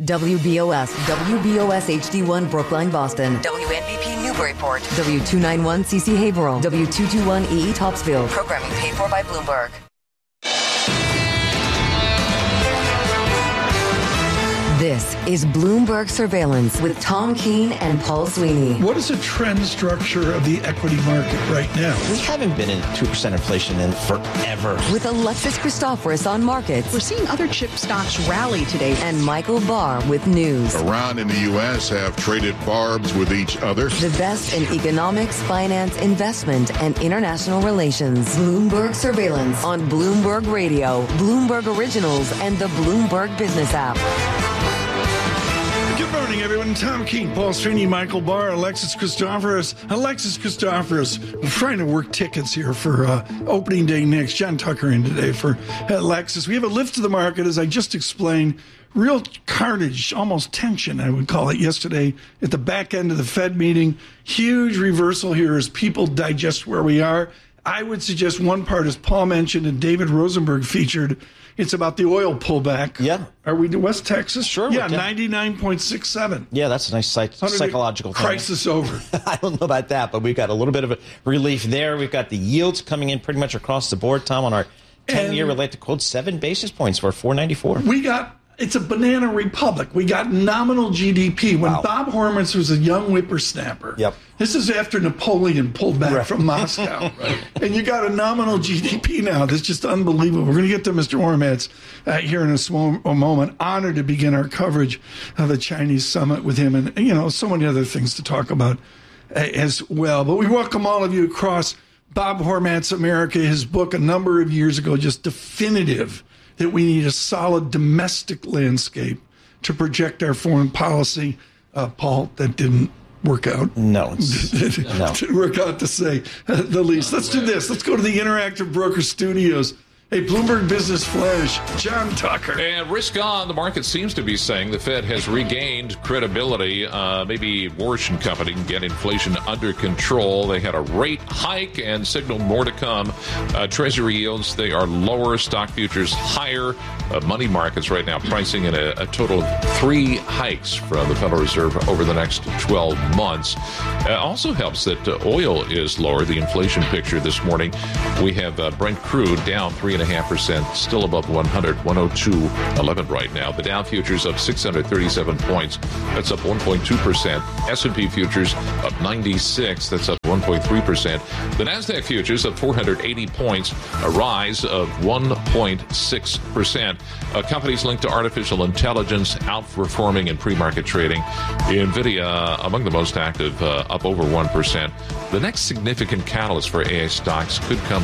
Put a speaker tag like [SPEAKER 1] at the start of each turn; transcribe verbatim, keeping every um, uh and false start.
[SPEAKER 1] W B O S, W B O S H D one Brookline, Boston.
[SPEAKER 2] W N B P Newburyport.
[SPEAKER 1] W two ninety-one C C Haverhill. W two twenty-one E E Topsfield.
[SPEAKER 2] Programming paid for by Bloomberg.
[SPEAKER 1] This is Bloomberg Surveillance with Tom Keene and Paul Sweeney.
[SPEAKER 3] What is the trend structure of the equity market right now?
[SPEAKER 4] We haven't been in two percent inflation in forever.
[SPEAKER 1] With Alexis Christoforous on markets.
[SPEAKER 5] We're seeing other chip stocks rally today.
[SPEAKER 1] And Michael Barr with news.
[SPEAKER 6] Iran and the U S have traded barbs with each other.
[SPEAKER 1] The best in economics, finance, investment, and international relations. Bloomberg Surveillance on Bloomberg Radio, Bloomberg Originals, and the Bloomberg Business app.
[SPEAKER 3] Good morning, everyone. Tom Keene, Paul Sweeney, Michael Barr, Alexis Christoforous. Alexis Christoforous, we're trying to work tickets here for uh, opening day next. John Tucker in today for Alexis. We have a lift to the market, as I just explained. Real carnage, almost tension, I would call it, yesterday at the back end of the Fed meeting. Huge reversal here as people digest where we are. I would suggest one part, as Paul mentioned and David Rosenberg featured, it's about the oil pullback.
[SPEAKER 4] Yeah.
[SPEAKER 3] Are we to West Texas?
[SPEAKER 4] Sure.
[SPEAKER 3] Yeah, ninety-nine point six seven.
[SPEAKER 4] Yeah, that's a nice psych- psychological thing.
[SPEAKER 3] Crisis over.
[SPEAKER 4] I don't know about that, but we've got a little bit of a relief there. We've got the yields coming in pretty much across the board, Tom, on our ten-year. We'd like to quote seven basis points for four ninety-four.
[SPEAKER 3] We got... It's a banana republic. We got nominal G D P. When
[SPEAKER 4] Wow.
[SPEAKER 3] Bob Hormats was a young whippersnapper.
[SPEAKER 4] Yep.
[SPEAKER 3] This is after Napoleon pulled back
[SPEAKER 4] Right.
[SPEAKER 3] from Moscow. Right. And you got a nominal G D P now. That's just unbelievable. We're going to get to Mister Hormats uh, here in a small a moment. Honored to begin our coverage of the Chinese summit with him, and, you know, so many other things to talk about uh, as well. But we welcome all of you across Bob Hormats America, his book a number of years ago, just definitive that we need a solid domestic landscape to project our foreign policy. Uh, Paul, that didn't work out.
[SPEAKER 4] No. It's, no.
[SPEAKER 3] Didn't work out, to say uh, the least. Let's do this. Let's go to the Interactive Broker Studios. Hey, Bloomberg Business Flash, John Tucker.
[SPEAKER 7] And risk on, the market seems to be saying the Fed has regained credibility. Uh, maybe Warsh and Company can get inflation under control. They had a rate hike and signaled more to come. Uh, Treasury yields, they are lower. Stock futures higher. Uh, money markets right now pricing in a, a total of three hikes from the Federal Reserve over the next twelve months. Uh, also helps that uh, oil is lower. The inflation picture this morning, we have uh, Brent crude down three and a half percent, still above one hundred, one oh two eleven right now. The Dow futures up six hundred thirty-seven points. That's up one point two percent. S and P futures up ninety-six. That's up one point three percent. The Nasdaq futures up four hundred eighty points, a rise of one point six percent. Uh, companies linked to artificial intelligence outperforming in pre-market trading. NVIDIA uh, among the most active, uh, up over one percent. The next significant catalyst for A I stocks could come